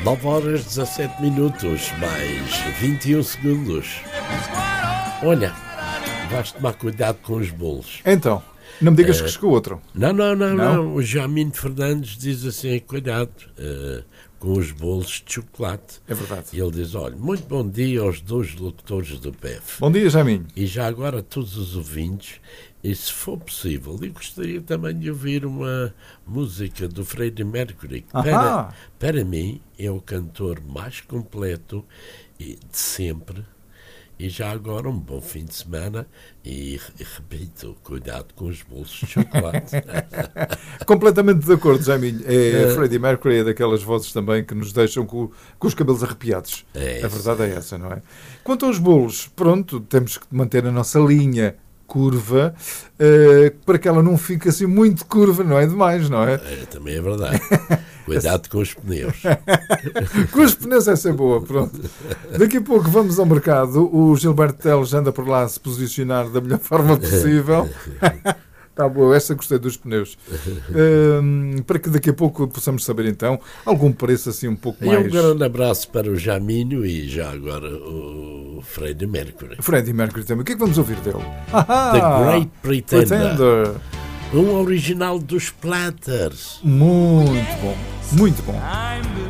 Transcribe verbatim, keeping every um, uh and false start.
nove horas dezassete minutos, mais vinte e um segundos. Olha, vais tomar cuidado com os bolos. Então, não me digas uh, que chegou outro. Não, não, não, não. não. O Jamino Fernandes diz assim, cuidado uh, com os bolos de chocolate. É verdade. E ele diz, olha, muito bom dia aos dois locutores do P F. Bom dia, Jaminho. E já agora a todos os ouvintes, e se for possível, eu gostaria também de ouvir uma música do Freddie Mercury, que para, para mim é o cantor mais completo de sempre. E já agora um bom fim de semana e, e repito, cuidado com os bolos de chocolate. Completamente de acordo, Jaminho. É, é, Freddie Mercury é daquelas vozes também que nos deixam com, com os cabelos arrepiados. É a verdade é essa, não é? Quanto aos bolos, pronto, temos que manter a nossa linha curva uh, para que ela não fique assim muito curva, não é demais, não é? É também é verdade. Cuidado com os pneus. Com os pneus essa é boa, pronto. Daqui a pouco vamos ao mercado. O Gilberto Teles anda por lá a se posicionar da melhor forma possível. Está boa, esta gostei dos pneus. Um, para que daqui a pouco possamos saber então algum preço assim um pouco mais... E um grande abraço para o Jamino e já agora o Freddie Mercury. Freddie Mercury também. O que é que vamos ouvir dele? The Great Pretender. Pretender. Um original dos Platters. Muito bom, muito bom.